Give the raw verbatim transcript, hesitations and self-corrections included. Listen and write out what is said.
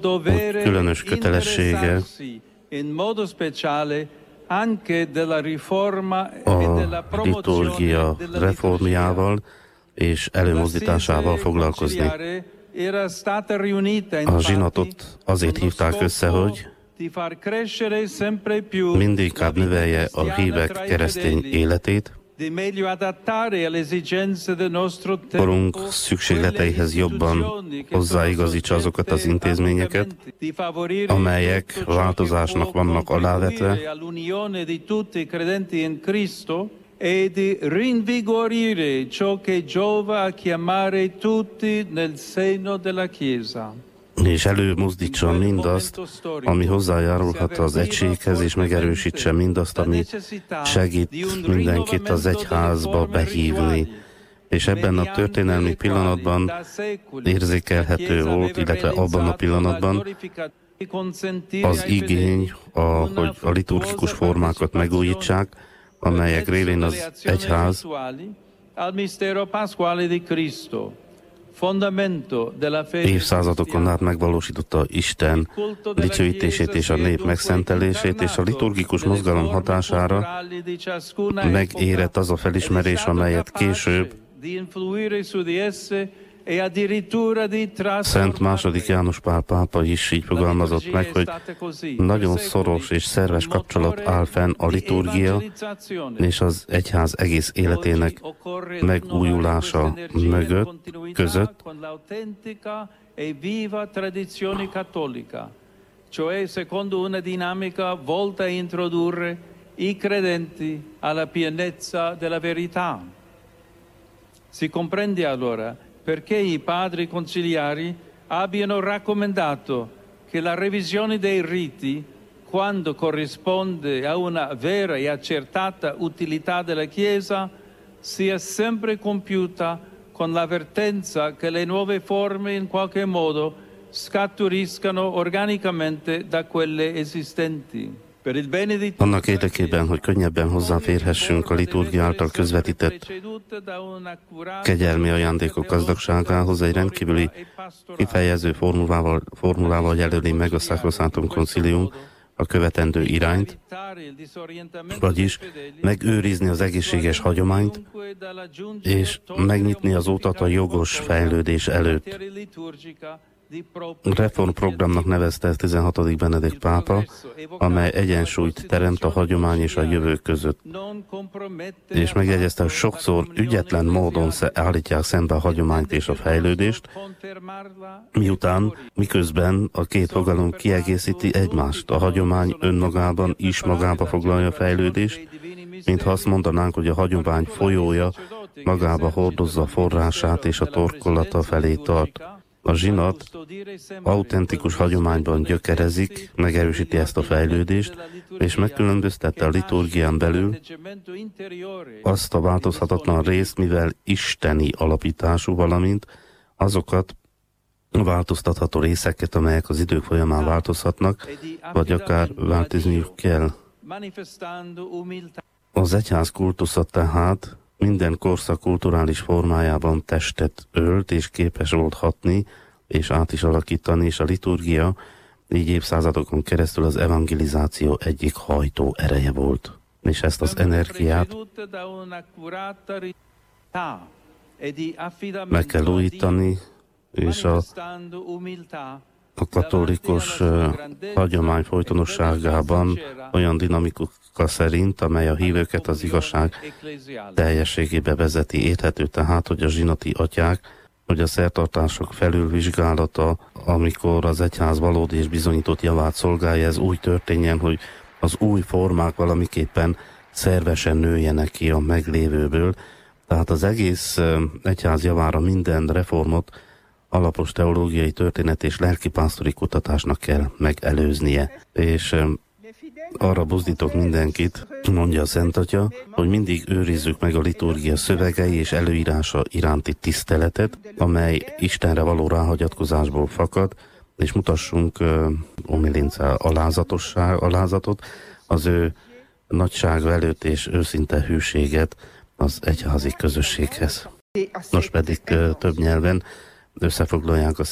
hogy különös kötelessége a liturgia reformjával és előmozdításával foglalkozni. A zsinatot azért hívták össze, hogy mindinkább növelje a hívek keresztény életét, korunk szükségleteihez jobban hozzáigazítsa azokat az intézményeket, amelyek változásnak vannak alávetve, e di rinvigorire ciò che giova a chiamare tutti nel seno della Chiesa. És előmozdítsa mindazt, ami hozzájárulhat az egységhez, és megerősítse mindazt, ami segít mindenkit az egyházba behívni. És ebben a történelmi pillanatban érzékelhető volt, illetve abban a pillanatban az igény, a, hogy a liturgikus formákat megújítsák, amelyek révén az egyház évszázadokon át megvalósította Isten dicsőítését és a nép megszentelését, és a liturgikus mozgalom hatására megérett az a felismerés, amelyet később Szent második János Pál pápa is így fogalmazott meg, hogy nagyon szoros és szerves kapcsolat áll fenn a liturgia és az egyház egész életének megújulása mögött, között, cioè secondo una dinamica volta a introdurre i credenti alla pienezza della verità. Si comprende allora perché i padri conciliari abbiano raccomandato che la revisione dei riti, quando corrisponde a una vera e accertata utilità della Chiesa, sia sempre compiuta con l'avvertenza che le nuove forme in qualche modo scaturiscano organicamente da quelle esistenti. Annak érdekében, hogy könnyebben hozzáférhessünk a liturgia által közvetített kegyelmi ajándékok gazdagságához, egy rendkívüli kifejező formulával, formulával jelöli meg a Sacrosanctum Concilium a követendő irányt, vagyis megőrizni az egészséges hagyományt, és megnyitni az utat a jogos fejlődés előtt. Reformprogramnak nevezte ezt tizenhatodik Benedikt pápa, amely egyensúlyt teremt a hagyomány és a jövő között. És megjegyezte, hogy sokszor ügyetlen módon állítják szembe a hagyományt és a fejlődést, miután, miközben a két fogalom kiegészíti egymást. A hagyomány önmagában is magába foglalja a fejlődést, mintha azt mondanánk, hogy a hagyomány folyója magába hordozza a forrását és a torkolata felé tart. A zsinat autentikus hagyományban gyökerezik, megerősíti ezt a fejlődést, és megkülönböztette a liturgián belül azt a változhatatlan részt, mivel isteni alapítású, valamint azokat a változtatható részeket, amelyek az idők folyamán változhatnak, vagy akár változniuk kell. Az egyház kultusza tehát minden korszak kulturális formájában testet ölt, és képes volt hatni, és át is alakítani, és a liturgia így évszázadokon keresztül az evangelizáció egyik hajtó ereje volt. És ezt az energiát meg kell újítani, és a, a katolikus uh, hagyomány folytonosságában olyan dinamika szerint, amely a hívőket az igazság teljességébe vezeti. Érthető tehát, hogy a zsinati atyák, hogy a szertartások felülvizsgálata, amikor az egyház valódi és bizonyított javát szolgálja, ez úgy történjen, hogy az új formák valamiképpen szervesen nőjenek ki a meglévőből. Tehát az egész egyház javára minden reformot alapos teológiai, történet és lelkipásztori kutatásnak kell megelőznie. És arra buzdítok mindenkit, mondja a Szent Atya, hogy mindig őrizzük meg a liturgia szövegei és előírása iránti tiszteletet, amely Istenre való ráhagyatkozásból fakad, és mutassunk uh, omilinca alázatosság, alázatot az ő nagysága előtt és őszinte hűséget az egyházi közösséghez. Most pedig uh, több nyelven összefoglalják a